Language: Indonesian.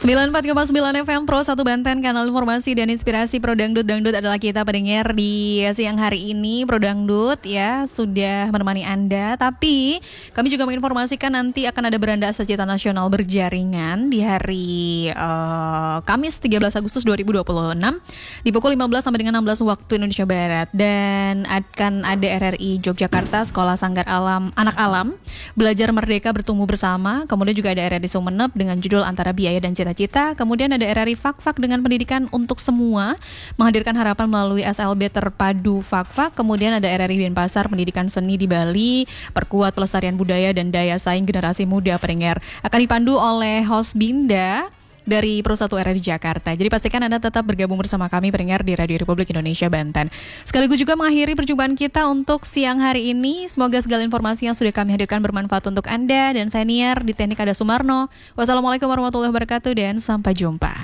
94,9 FM Pro 1 Banten, kanal informasi dan inspirasi Pro Dangdut. Dangdut adalah kita pendengar di siang hari ini. Pro Dangdut ya sudah menemani Anda. Tapi kami juga menginformasikan nanti akan ada beranda asacita nasional berjaringan di hari Kamis 13 Agustus 2026 di pukul 15 sampai dengan 16 waktu Indonesia Barat. Dan akan ada RRI Yogyakarta, Sekolah Sanggar Alam Anak Alam, Belajar Merdeka Bertumbuh Bersama. Kemudian juga ada RRI Sumeneb dengan judul Antara Biaya dan Cita-Cita. Kemudian ada RRI Fak-Fak dengan pendidikan untuk semua, menghadirkan harapan melalui SLB terpadu Fak-Fak. Kemudian ada RRI Denpasar, pendidikan seni di Bali, perkuat pelestarian budaya dan daya saing generasi muda pendengar. Akan dipandu oleh host Binda dari Pro 1 RRI Jakarta. Jadi pastikan Anda tetap bergabung bersama kami pendengar di Radio Republik Indonesia Banten. Sekaligus juga mengakhiri perjumpaan kita untuk siang hari ini. Semoga segala informasi yang sudah kami hadirkan bermanfaat untuk Anda. Dan saya Niar, di teknik ada Sumarno. Wassalamualaikum warahmatullahi wabarakatuh dan sampai jumpa.